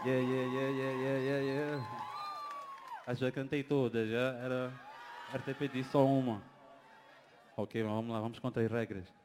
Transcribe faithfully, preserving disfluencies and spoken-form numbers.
Yeah, yeah, yeah, yeah, yeah, yeah, yeah. Acho que já cantei todas, já era R T P disse só uma. Ok, vamos lá, vamos contar as regras.